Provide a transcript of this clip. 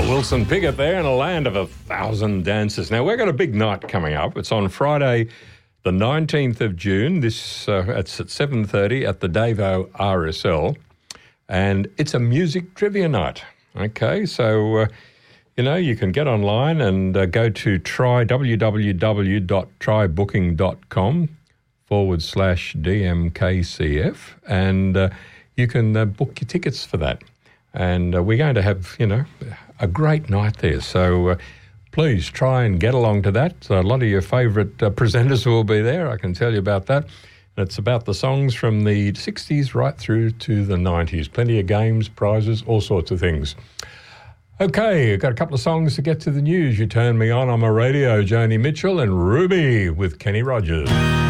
Wilson Piggott there in a land of 1,000 dances. Now, we've got a big night coming up. It's on Friday, the 19th of June. It's at 7:30 at the Davo RSL. And it's a music trivia night. Okay, so, you can get online and go to www.trybooking.com/DMKCF and you can book your tickets for that. And we're going to have, a great night there. So please try and get along to that. A lot of your favourite presenters will be there, I can tell you about that. It's about the songs from the 60s right through to the 90s. Plenty of games, prizes, all sorts of things. Okay, I've got a couple of songs to get to the news. You turn me on. I'm a radio, Joni Mitchell and Ruby with Kenny Rogers.